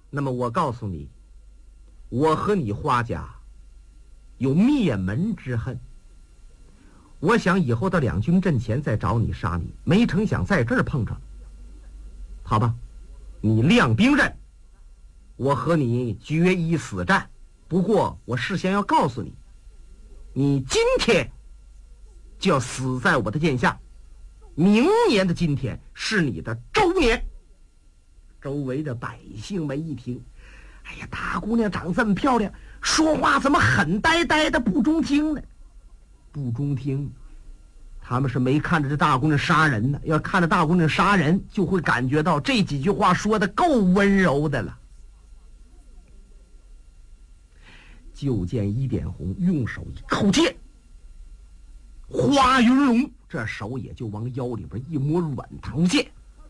那么我告诉你，我和你花家有灭门之恨。我想以后到两军阵前再找你杀你，没成想在这儿碰着了。好吧，你亮兵刃，我和你决一死战。不过我事先要告诉你，你今天就要死在我的剑下，明年的今天是你的周年。周围的百姓们一听，哎呀，大姑娘长这么漂亮，说话怎么很呆呆的，不中听呢？不中听，他们是没看着这大姑娘杀人呢。要看着大姑娘杀人，就会感觉到这几句话说的够温柔的了。就见一点红用手一扣剑，花云龙这手也就往腰里边一摸软藤剑，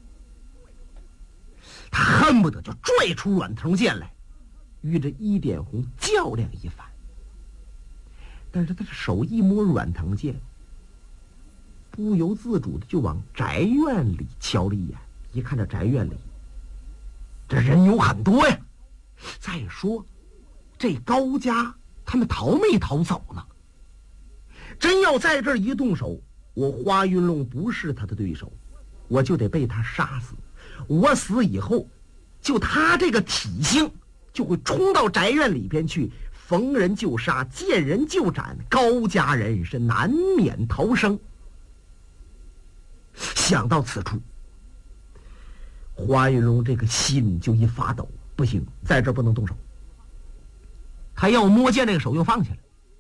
他恨不得就拽出软藤剑来，与这一点红较量一番。但是他的手一摸软藤剑，不由自主的就往宅院里瞧了一眼。一看这宅院里，这人有很多呀。再说这高家他们逃没逃走呢？真要在这儿一动手，我花云龙不是他的对手，我就得被他杀死。我死以后，就他这个体型就会冲到宅院里边去，逢人就杀，见人就斩，高家人是难免逃生。想到此处，花云龙这个心就一发抖，不行，在这儿不能动手。他要摸剑，这个手又放下了。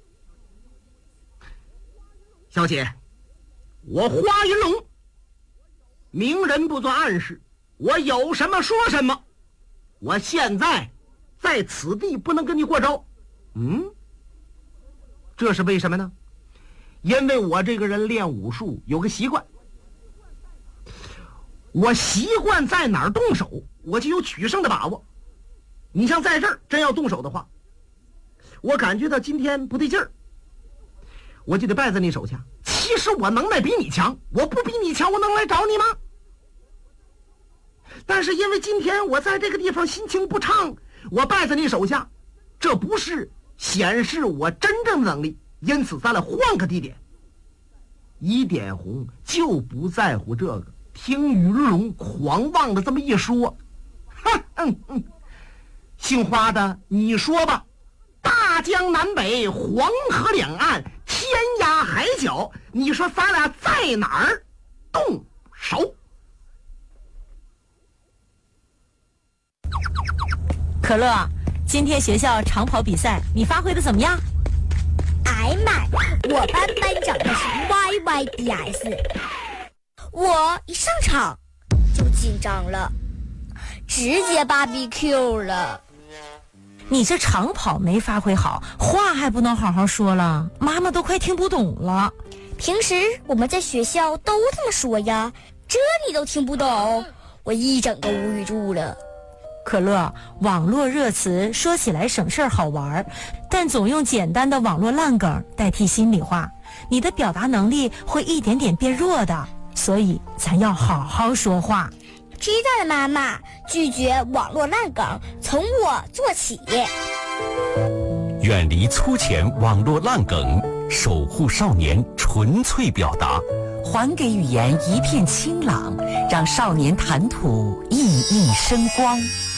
小姐，我花云龙明人不做暗事，我有什么说什么。我现在在此地不能跟你过招。这是为什么呢？因为我这个人练武术有个习惯，我习惯在哪儿动手，我就有取胜的把握。你像在这儿真要动手的话，我感觉到今天不对劲儿，我就得败在你手下。其实我能耐比你强，我不比你强，我能来找你吗？但是因为今天我在这个地方心情不畅，我败在你手下，这不是显示我真正的能力。因此咱俩换个地点。一点红就不在乎这个，听云龙狂妄的这么一说，姓花的，你说吧，大江南北，黄河两岸，天涯海角，你说咱俩在哪儿动手？ 可乐，今天学校长跑比赛你发挥的怎么样？ 哎妈，我班班长的是 YYDS， 我一上场就紧张了，直接BBQ 了。 你这长跑没发挥好，话还不能好好说了，妈妈都快听不懂了。 平时我们在学校都这么说呀，这你都听不懂，我一整个无语住了。 可乐，网络热词说起来省事儿好玩，但总用简单的网络烂梗代替心里话，你的表达能力会一点点变弱的，所以咱要好好说话。 知道了，妈妈，拒绝网络烂梗，从我做起。 远离粗浅网络烂梗，守护少年纯粹表达， 还给语言一片清朗，让少年谈吐熠熠生光。